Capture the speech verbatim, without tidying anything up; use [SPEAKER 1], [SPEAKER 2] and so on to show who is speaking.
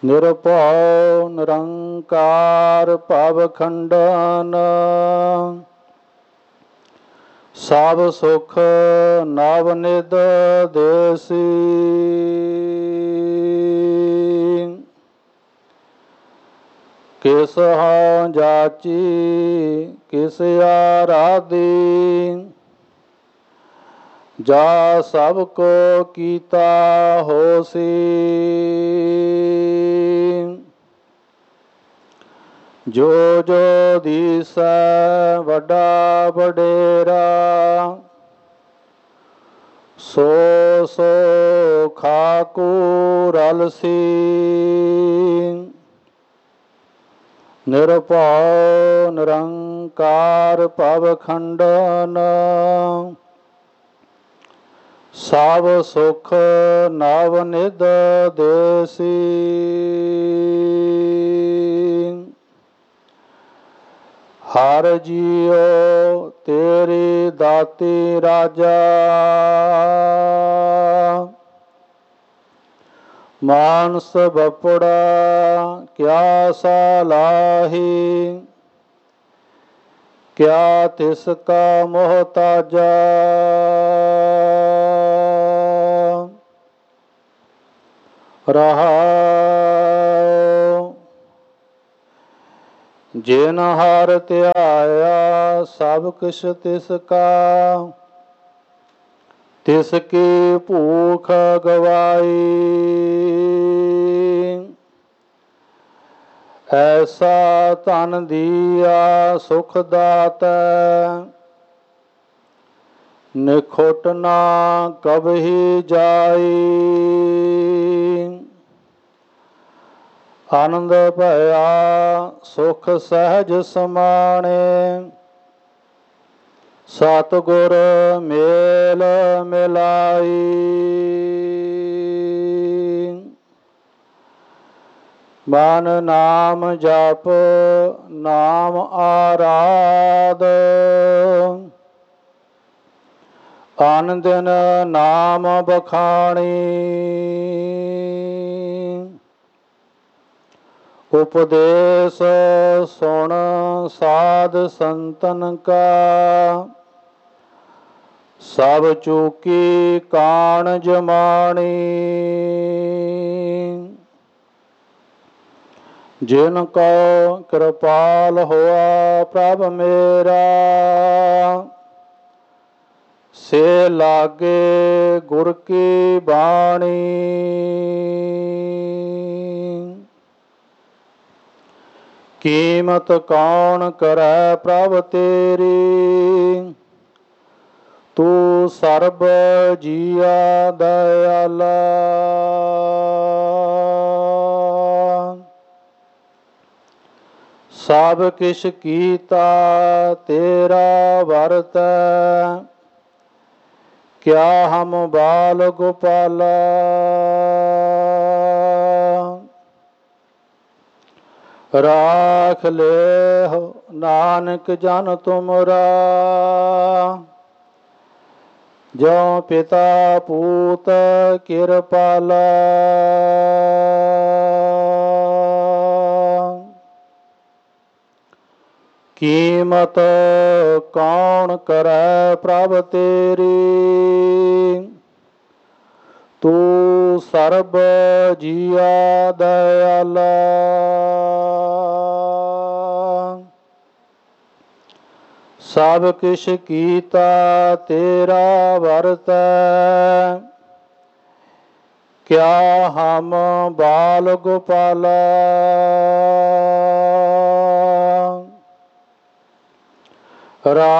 [SPEAKER 1] ਨਿਰਭਉ ਨਿਰੰਕਾਰ ਭਵ ਖੰਡਨ ਸਭ ਸੁਖ ਨਵ ਨਿਧ ਦੇਸੀ। ਕਿਸ ਹਉ ਜਾਚੀ ਕਿਸ ਆਰਾਧੀ ਜਾ ਸਭ ਕੋ ਕੀਤਾ ਹੋਸੀ। ਜੋ ਜੋ ਦੀਸੈ ਵੱਡਾ ਵਡੇਰਾ ਸੋ ਸੋ ਖਾਕੂ ਰਲਸੀ। ਨਿਰਭਉ ਨਿਰੰਕਾਰ ਭਵ ਖੰਡਨ ਸਭ ਸੁਖ ਨਵ ਨਿਧ ਦੇਸੀ। ਹਰ ਜੀਉ ਤੇਰੀ ਦਾਤੀ ਰਾਜਾ ਮਾਨਸ ਬਪੜਾ ਕਿਆ ਸਲਾਹੀ। ਕਿਆ ਤਿਸ ਕਾ ਮੁਹਤਾਜਾ ਰਹਾਉ। ਜਿਨ ਹਰਿ ਧਿਆਇਆ ਸਭ ਕਿਛ ਤਿਸ ਕਾ ਤਿਸ ਕੀ ਭੂਖ ਗਵਾਈ। ਐਸਾ ਧਨ ਦੀਆ ਸੁਖ ਦਾਤੈ ਨਿਖੁਟ ਨਾ ਕਬਹੀ ਜਾਈ। ਆਨੰਦ ਭਇਆ ਸੁਖ ਸਹਿਜ ਸਮਾਣੇ ਸਤਿਗੁਰ ਮੇਲ ਮਿਲਾਈ। ਮਨ ਨਾਮ ਜਪ ਨਾਮ ਆਰਾਧ ਅਨ ਦਿਨ ਨਾਮ ਬਖਾਣੀ। ਉਪਦੇਸ ਸੁਣ ਸਾਧ ਸੰਤਨ ਕਾ ਸਭ ਚੂਕੀ ਕਾਣ ਜਮਾਣੀ। ਜਿਨ ਕੋ ਕਿਰਪਾਲ ਹੋਆ ਪ੍ਰਭ ਮੇਰਾ ਸੇ ਲਾਗੇ ਗੁਰ ਕੀ ਬਾਣੀ। ਕੀਮਤ ਕੌਣ ਕਰੈ ਪ੍ਰਭ ਤੇਰੀ ਤੂੰ ਸਰਬ ਜੀਆ ਦਇਆਲਾ। ਸਭ ਕਿਛ ਕੀਤਾ ਤੇਰਾ ਵਰਤੈ ਕਿਆ ਹਮ ਬਾਲ ਗੋਪਾਲਾ। ਰਾਖ ਲੇਹੁ ਨਾਨਕ ਜਨ ਤੁਮਰਾ ਜੋ ਪਿਤਾ ਪੂਤ ਕਿਰਪਾਲਾ। ਕੀਮਤ ਕੌਣ ਕਰੈ ਪ੍ਰਭ ਤੇਰੀ ਤੂੰ ਸਰਬ ਜੀਆ ਦਇਆਲਾ। ਸਭ ਕਿਛ ਕੀਤਾ ਤੇਰਾ ਵਰਤੈ ਕਿਆ ਹਮ ਬਾਲ ਗੋਪਾਲਾ। ਰਾ